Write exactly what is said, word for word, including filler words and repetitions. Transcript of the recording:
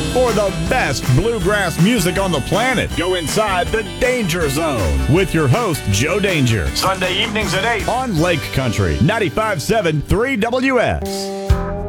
for the best bluegrass music on the planet. Go inside the Danger Zone with your host, Joe Danger. Sunday evenings at eight on Lake Country, ninety-five point seven three W S.